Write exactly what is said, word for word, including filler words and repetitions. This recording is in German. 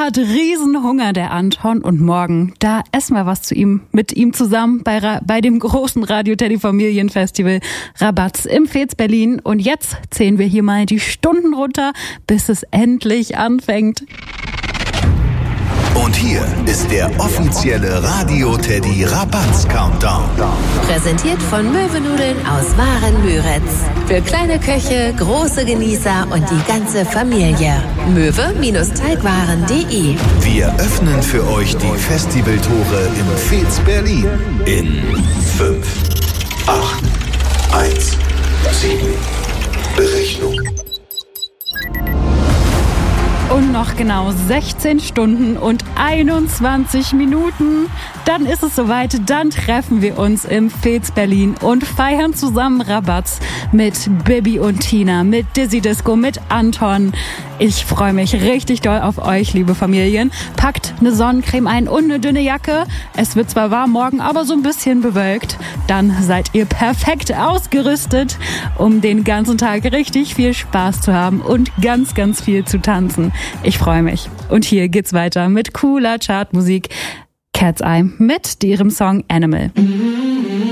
hat Riesenhunger, der Anton, und morgen, da essen wir was zu ihm, mit ihm zusammen bei, Ra- bei dem großen Radio Teddy Familienfestival Rabatz im Fez Berlin. Und jetzt zählen wir hier mal die Stunden runter, bis es endlich anfängt. Und hier ist der offizielle Radio Teddy Rabatz Countdown. Präsentiert von Möwenudeln aus Waren-Müritz. Für kleine Köche, große Genießer und die ganze Familie. möwe-teigwaren punkt de. Wir öffnen für euch die Festivaltore im Fez Berlin. In fünf, acht, eins, sieben. Berechnung. Und noch genau sechzehn Stunden und einundzwanzig Minuten. Dann ist es soweit, dann treffen wir uns im Fez Berlin und feiern zusammen Rabatz mit Bibi und Tina, mit Dizzy Disco, mit Anton. Ich freue mich richtig doll auf euch, liebe Familien. Packt eine Sonnencreme ein und eine dünne Jacke. Es wird zwar warm morgen, aber so ein bisschen bewölkt. Dann seid ihr perfekt ausgerüstet, um den ganzen Tag richtig viel Spaß zu haben und ganz, ganz viel zu tanzen. Ich freue mich. Und hier geht's weiter mit cooler Chartmusik. Cat's Eye mit ihrem Song Animal.